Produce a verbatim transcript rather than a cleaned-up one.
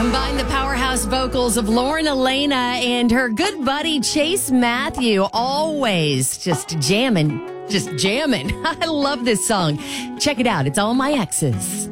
Combine the powerhouse vocals of Lauren Elena and her good buddy Chase Matthew. Always just jamming, just jamming. I love this song. Check it out. It's All My Exes.